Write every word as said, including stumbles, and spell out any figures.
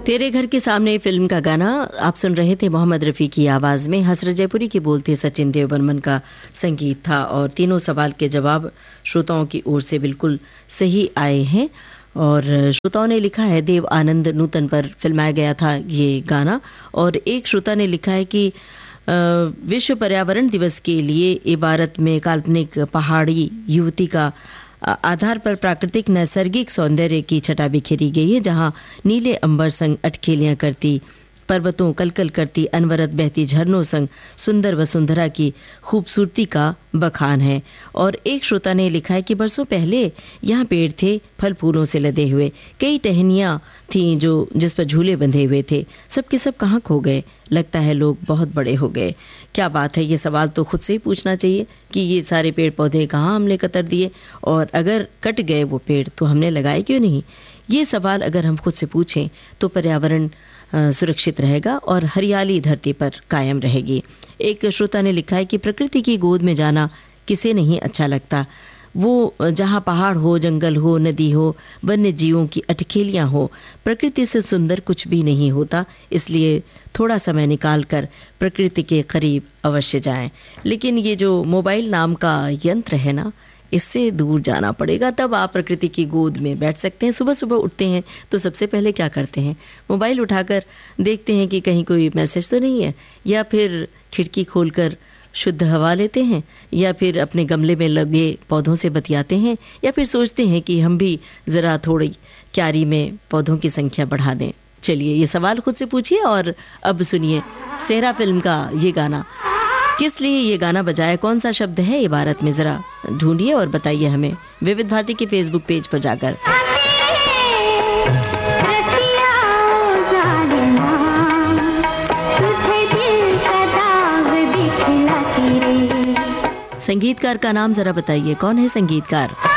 तेरे घर के सामने फिल्म का गाना आप सुन रहे थे मोहम्मद रफ़ी की आवाज़ में। हसरत जयपुरी के बोलते सचिन देव बर्मन का संगीत था और तीनों सवाल के जवाब श्रोताओं की ओर से बिल्कुल सही आए हैं। और श्रोताओं ने लिखा है देव आनंद नूतन पर फिल्माया गया था ये गाना। और एक श्रोता ने लिखा है कि विश्व पर्यावरण दिवस के लिए इबारत में काल्पनिक पहाड़ी युवती का आधार पर प्राकृतिक नैसर्गिक सौंदर्य की छटा बिखेरी गई है, जहां नीले अंबर संग अटखेलियां करती पर्वतों कलकल करती अनवरत बहती झरनों संग सुंदर वसुंधरा की खूबसूरती का बखान है। और एक श्रोता ने लिखा है कि बरसों पहले यहाँ पेड़ थे फल फूलों से लदे हुए, कई टहनियाँ थीं जो जिस पर झूले बंधे हुए थे, सब के सब कहाँ खो गए, लगता है लोग बहुत बड़े हो गए। क्या बात है, ये सवाल तो खुद से ही पूछना चाहिए कि ये सारे पेड़ पौधे कहाँ हमने कतर दिए, और अगर कट गए वो पेड़ तो हमने लगाए क्यों नहीं। ये सवाल अगर हम खुद से पूछें तो पर्यावरण सुरक्षित रहेगा और हरियाली धरती पर कायम रहेगी। एक श्रोता ने लिखा है कि प्रकृति की गोद में जाना किसे नहीं अच्छा लगता। वो जहाँ पहाड़ हो, जंगल हो, नदी हो, वन्य जीवों की अटखेलियाँ हो, प्रकृति से सुंदर कुछ भी नहीं होता। इसलिए थोड़ा समय निकाल कर प्रकृति के करीब अवश्य जाएं। लेकिन ये जो मोबाइल नाम का यंत्र है ना, इससे दूर जाना पड़ेगा, तब आप प्रकृति की गोद में बैठ सकते हैं। सुबह सुबह उठते हैं तो सबसे पहले क्या करते हैं, मोबाइल उठाकर देखते हैं कि कहीं कोई मैसेज तो नहीं है, या फिर खिड़की खोलकर शुद्ध हवा लेते हैं, या फिर अपने गमले में लगे पौधों से बतियाते हैं, या फिर सोचते हैं कि हम भी ज़रा थोड़ी क्यारी में पौधों की संख्या बढ़ा दें। चलिए ये सवाल खुद से पूछिए। और अब सुनिए सेहरा फिल्म का ये गाना। किस लिए ये गाना बजाया, कौन सा शब्द है इबारत में, ज़रा ढूंढिए और बताइए हमें विविध भारती के फेसबुक पेज पर जाकर। संगीतकार का नाम ज़रा बताइए, कौन है संगीतकार।